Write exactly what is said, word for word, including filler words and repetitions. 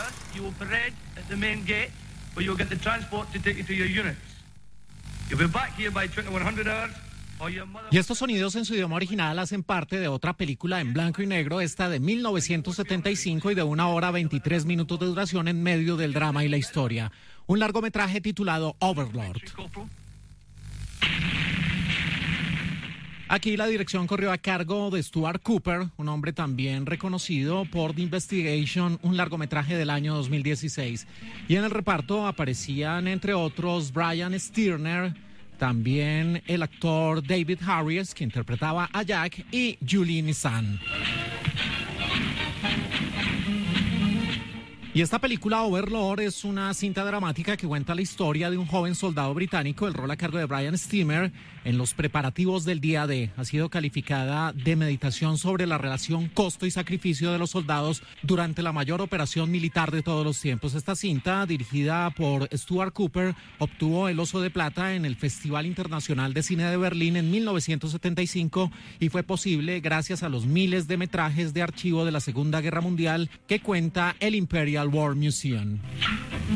hours, you will parade at the main gate, where you'll get the transport to take you to your units. You'll be back here by twenty-one hundred hours. Y estos sonidos en su idioma original hacen parte de otra película en blanco y negro, esta de mil novecientos setenta y cinco y de una hora veintitrés minutos de duración en medio del drama y la historia. Un largometraje titulado Overlord. Aquí la dirección corrió a cargo de Stuart Cooper, un hombre también reconocido por The Investigation, un largometraje del año dos mil dieciséis. Y en el reparto aparecían, entre otros, Brian Stirner, también el actor David Harries, que interpretaba a Jack, y Julie Nissan. Y esta película Overlord es una cinta dramática que cuenta la historia de un joven soldado británico, el rol a cargo de Brian Stirner, en los preparativos del día D. Ha sido calificada de meditación sobre la relación costo y sacrificio de los soldados durante la mayor operación militar de todos los tiempos. Esta cinta, dirigida por Stuart Cooper, obtuvo el Oso de Plata en el Festival Internacional de Cine de Berlín en mil novecientos setenta y cinco y fue posible gracias a los miles de metrajes de archivo de la Segunda Guerra Mundial que cuenta el Imperial War Museum.